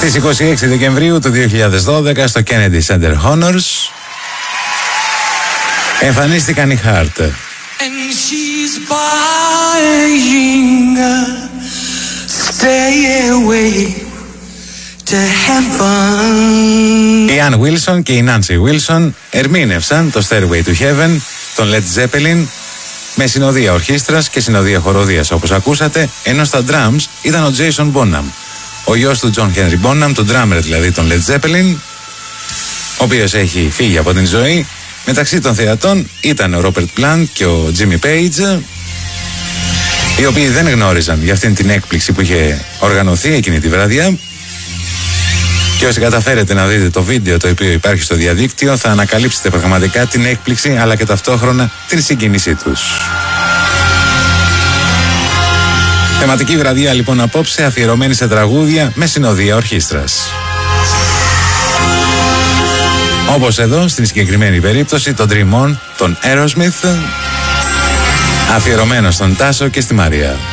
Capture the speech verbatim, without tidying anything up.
Στις είκοσι έξι Δεκεμβρίου του δύο χιλιάδες δώδεκα στο Kennedy Center Honors εμφανίστηκαν οι Heart. And she's buying a stairway to heaven. Η Ann Wilson και η Nancy Wilson ερμήνευσαν το Stairway to Heaven των Led Zeppelin με συνοδεία ορχήστρας και συνοδεία χοροδίας, όπως ακούσατε, ενώ στα drums ήταν ο Jason Bonham, ο γιος του John Henry Bonham, τον drummer δηλαδή των Led Zeppelin, ο οποίος έχει φύγει από την ζωή. Μεταξύ των θεατών ήταν ο Robert Plant και ο Jimmy Page, οι οποίοι δεν γνώριζαν για αυτήν την έκπληξη που είχε οργανωθεί εκείνη τη βραδιά. Και όσοι καταφέρετε να δείτε το βίντεο το οποίο υπάρχει στο διαδίκτυο, θα ανακαλύψετε πραγματικά την έκπληξη αλλά και ταυτόχρονα την συγκίνησή τους. Θεματική βραδιά λοιπόν απόψε, αφιερωμένη σε τραγούδια με συνοδεία ορχήστρας. Όπως εδώ στην συγκεκριμένη περίπτωση το Dream On των Aerosmith, αφιερωμένο στον Τάσο και στη Μαρία.